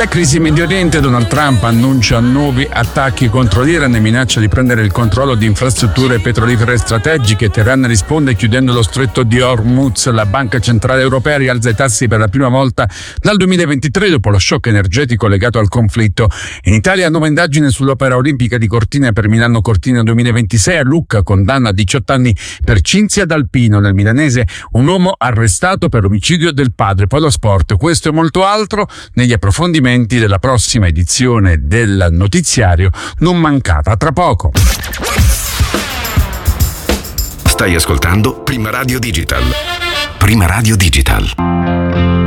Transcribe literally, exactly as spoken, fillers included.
La crisi in Medio Oriente, Donald Trump annuncia nuovi attacchi contro l'Iran e minaccia di prendere il controllo di infrastrutture petrolifere strategiche. Teheran risponde chiudendo lo stretto di Hormuz. La Banca Centrale Europea rialza i tassi per la prima volta dal duemilaventitré dopo lo shock energetico legato al conflitto. In Italia nuova indagine sull'opera olimpica di Cortina per Milano Cortina duemilaventisei. A Lucca condanna a diciotto anni per Cinzia D'Alpino. Nel milanese un uomo arrestato per omicidio del padre. Poi lo sport, questo e molto altro negli approfondimenti della prossima edizione del notiziario Non Mancata. Tra poco. Stai ascoltando Prima Radio Digital. Prima Radio Digital.